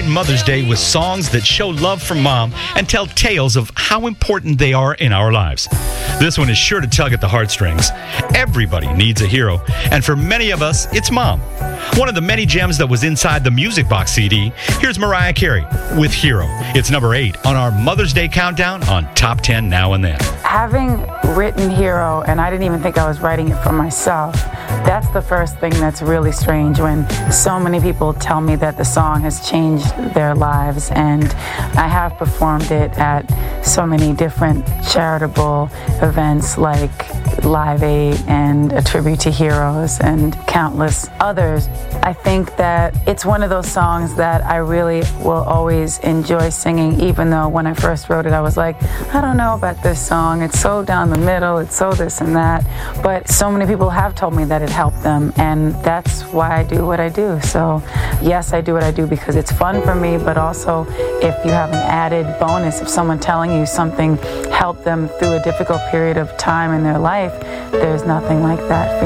celebrating Mother's Day with songs that show love from Mom and tell tales of how important they are in our lives. This one is sure to tug at the heartstrings. Everybody needs a hero, and for many of us, it's Mom. One of the many gems that was inside the Music Box CD, here's Mariah Carey with Hero. It's number 8 on our Mother's Day countdown on Top 10 Now and Then. Having written Hero, and I didn't even think I was writing it for myself, that's the first thing that's really strange when so many people tell me that the song has changed their lives, and I have performed it at so many different charitable events like Live Aid and A Tribute to Heroes and countless others. I think that it's one of those songs that I really will always enjoy singing, even though when I first wrote it I was like, I don't know about this song, it's so down the middle, it's so this and that, but so many people have told me that it helped them, and that's why I do what I do. So yes, I do what I do because it's fun for me, but also if you have an added bonus of someone telling you something helped them through a difficult period of time in their life, there's nothing like that.